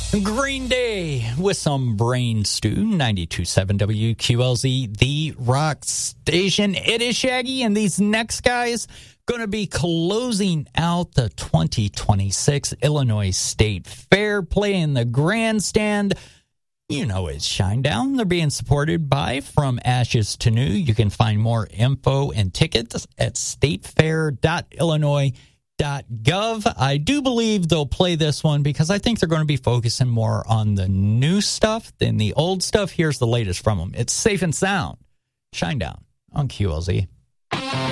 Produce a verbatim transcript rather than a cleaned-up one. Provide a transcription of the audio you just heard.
Green Day with some Brain Stew, ninety-two point seven W Q L Z, the rock station. It is Shaggy, and these next guys going to be closing out the twenty twenty-six Illinois State Fair, playing the grandstand. You know it's Shinedown. They're being supported by From Ashes to New. You can find more info and tickets at statefair dot illinois dot gov. I do believe they'll play this one because I think they're going to be focusing more on the new stuff than the old stuff. Here's the latest from them. It's Safe and Sound. Shinedown on Q L Z.